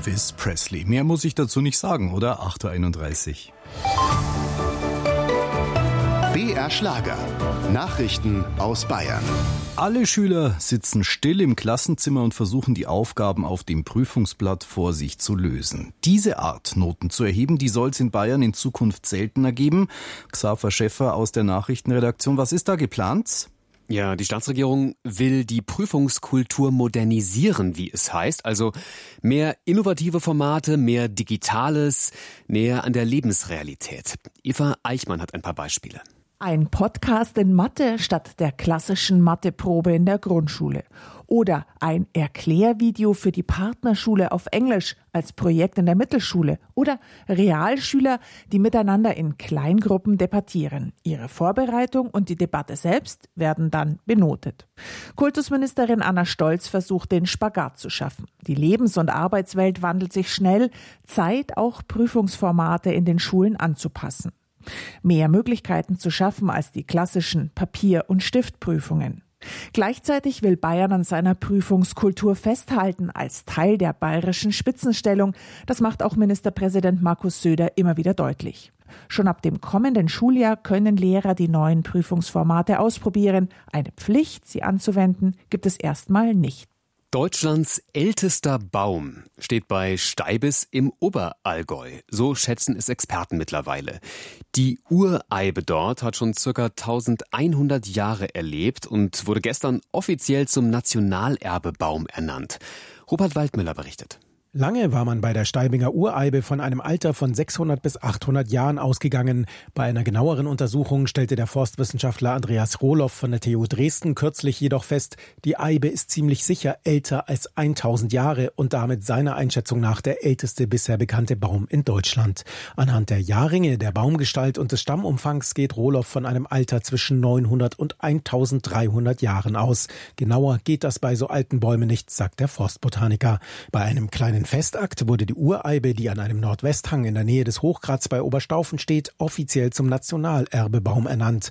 Elvis Presley. Mehr muss ich dazu nicht sagen, oder? 8.31 Uhr. BR Schlager. Nachrichten aus Bayern. Alle Schüler sitzen still im Klassenzimmer und versuchen, die Aufgaben auf dem Prüfungsblatt vor sich zu lösen. Diese Art, Noten zu erheben, die soll es in Bayern in Zukunft seltener geben. Xaver Schäffer aus der Nachrichtenredaktion. Was ist da geplant? Ja, die Staatsregierung will die Prüfungskultur modernisieren, wie es heißt. Also mehr innovative Formate, mehr Digitales, näher an der Lebensrealität. Eva Eichmann hat ein paar Beispiele. Ein Podcast in Mathe statt der klassischen Matheprobe in der Grundschule. Oder ein Erklärvideo für die Partnerschule auf Englisch als Projekt in der Mittelschule. Oder Realschüler, die miteinander in Kleingruppen debattieren. Ihre Vorbereitung und die Debatte selbst werden dann benotet. Kultusministerin Anna Stolz versucht, den Spagat zu schaffen. Die Lebens- und Arbeitswelt wandelt sich schnell. Zeit, auch Prüfungsformate in den Schulen anzupassen. Mehr Möglichkeiten zu schaffen als die klassischen Papier- und Stiftprüfungen. Gleichzeitig will Bayern an seiner Prüfungskultur festhalten als Teil der bayerischen Spitzenstellung. Das macht auch Ministerpräsident Markus Söder immer wieder deutlich. Schon ab dem kommenden Schuljahr können Lehrer die neuen Prüfungsformate ausprobieren. Eine Pflicht, sie anzuwenden, gibt es erstmal nicht. Deutschlands ältester Baum steht bei Steibis im Oberallgäu. So schätzen es Experten mittlerweile. Die Ureibe dort hat schon ca. 1100 Jahre erlebt und wurde gestern offiziell zum Nationalerbebaum ernannt. Robert Waldmüller berichtet. Lange war man bei der Steibinger Ureibe von einem Alter von 600 bis 800 Jahren ausgegangen. Bei einer genaueren Untersuchung stellte der Forstwissenschaftler Andreas Rohloff von der TU Dresden kürzlich jedoch fest, die Eibe ist ziemlich sicher älter als 1000 Jahre und damit seiner Einschätzung nach der älteste bisher bekannte Baum in Deutschland. Anhand der Jahrringe, der Baumgestalt und des Stammumfangs geht Rohloff von einem Alter zwischen 900 und 1300 Jahren aus. Genauer geht das bei so alten Bäumen nicht, sagt der Forstbotaniker. Bei einem kleinen Festakt wurde die Ureibe, die an einem Nordwesthang in der Nähe des Hochgratz bei Oberstaufen steht, offiziell zum Nationalerbebaum ernannt.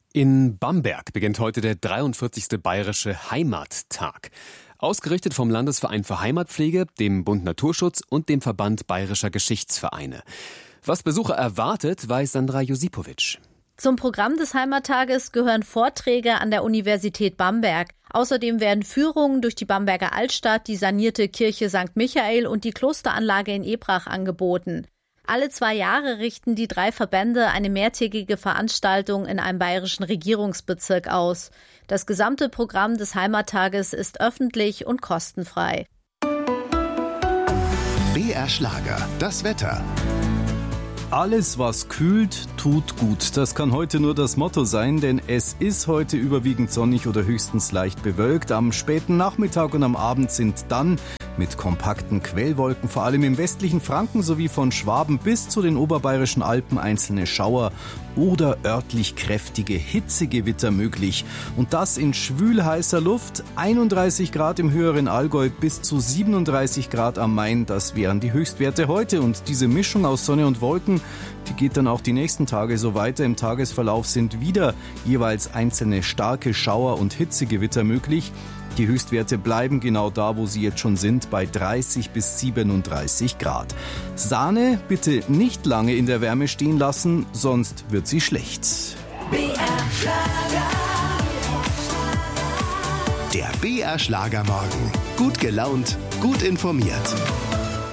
In Bamberg beginnt heute der 43. Bayerische Heimattag. Ausgerichtet vom Landesverein für Heimatpflege, dem Bund Naturschutz und dem Verband Bayerischer Geschichtsvereine. Was Besucher erwartet, weiß Sandra Josipowitsch. Zum Programm des Heimattages gehören Vorträge an der Universität Bamberg. Außerdem werden Führungen durch die Bamberger Altstadt, die sanierte Kirche St. Michael und die Klosteranlage in Ebrach angeboten. Alle 2 Jahre richten die 3 Verbände eine mehrtägige Veranstaltung in einem bayerischen Regierungsbezirk aus. Das gesamte Programm des Heimattages ist öffentlich und kostenfrei. BR Schlager, das Wetter. Alles, was kühlt, tut gut. Das kann heute nur das Motto sein, denn es ist heute überwiegend sonnig oder höchstens leicht bewölkt. Am späten Nachmittag und am Abend sind dann mit kompakten Quellwolken, vor allem im westlichen Franken sowie von Schwaben bis zu den oberbayerischen Alpen einzelne Schauer oder örtlich kräftige Hitzegewitter möglich. Und das in schwül-heißer Luft, 31 Grad im höheren Allgäu bis zu 37 Grad am Main, das wären die Höchstwerte heute. Und diese Mischung aus Sonne und Wolken, die geht dann auch die nächsten Tage so weiter. Im Tagesverlauf sind wieder jeweils einzelne starke Schauer und Hitzegewitter möglich. Die Höchstwerte bleiben genau da, wo sie jetzt schon sind, bei 30 bis 37 Grad. Sahne bitte nicht lange in der Wärme stehen lassen, sonst wird sie schlecht. Der BR Schlager Morgen. Gut gelaunt, gut informiert.